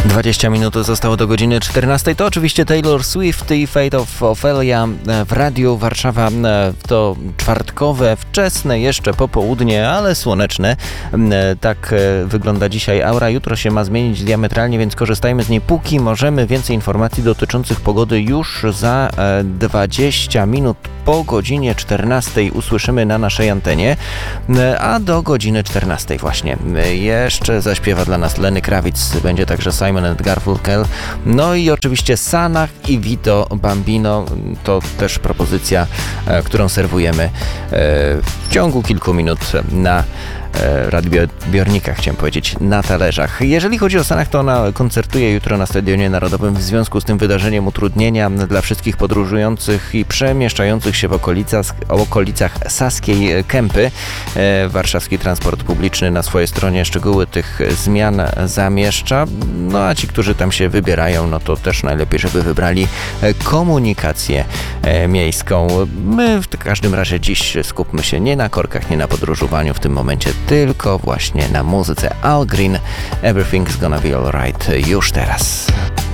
20 minut zostało do godziny 14. To oczywiście Taylor Swift i Fate of Ophelia w Radiu Warszawa. To czwartkowe, wczesne jeszcze popołudnie, ale słoneczne. Tak wygląda dzisiaj aura. Jutro się ma zmienić diametralnie, więc korzystajmy z niej póki możemy. Więcej informacji dotyczących pogody już za 20 minut po godzinie 14 usłyszymy na naszej antenie, a do godziny 14 właśnie jeszcze zaśpiewa dla nas Lenny Kravitz, będzie także Simon & Garfunkel, no i oczywiście Sanach i Vito Bambino, to też propozycja, którą serwujemy w ciągu kilku minut na radioodbiornikach, chciałem powiedzieć, na talerzach. Jeżeli chodzi o Sanach, to ona koncertuje jutro na Stadionie Narodowym. W związku z tym wydarzeniem utrudnienia dla wszystkich podróżujących i przemieszczających się w okolicach Saskiej Kępy. Warszawski Transport Publiczny na swojej stronie szczegóły tych zmian zamieszcza. No a ci, którzy tam się wybierają, no to też najlepiej, żeby wybrali komunikację miejską. My w każdym razie dziś skupmy się nie na korkach, nie na podróżowaniu w tym momencie, tylko właśnie na muzyce. Al Green, Everything's Gonna Be Alright już teraz.